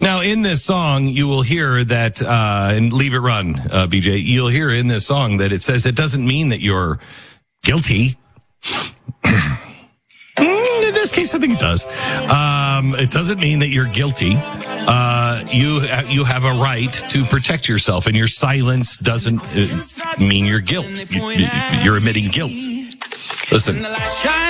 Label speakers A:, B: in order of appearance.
A: Now, in this song, you will hear that, and leave it run, BJ, you'll hear in this song that it says it doesn't mean that you're guilty. In this case, I think it does. It doesn't mean that you're guilty. You have a right to protect yourself, and your silence doesn't mean you're guilt. You're admitting guilt. Listen.